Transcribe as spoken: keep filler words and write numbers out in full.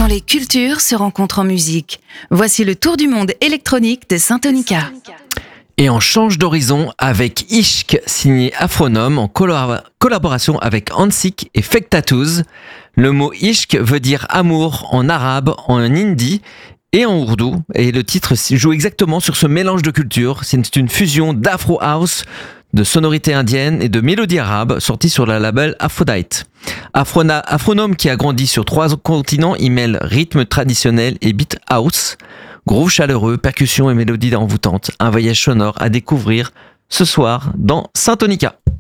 Quand les cultures se rencontrent en musique, voici le tour du monde électronique de Syntonica. Et on change d'horizon avec Ishq, signé Afronome, en collab- collaboration avec Hansik et Fake Tattoos. Le mot Ishq veut dire amour en arabe, en hindi et en ourdou. Et le titre joue exactement sur ce mélange de cultures. C'est une fusion d'afro house, de sonorités indiennes et de mélodies arabes, sortie sur le label Aphrodite. Afrona, Afronome, qui a grandi sur trois continents, y mêle rythme traditionnel et beat house, groove chaleureux, percussions et mélodies envoûtantes. Un voyage sonore à découvrir ce soir dans Syntonica.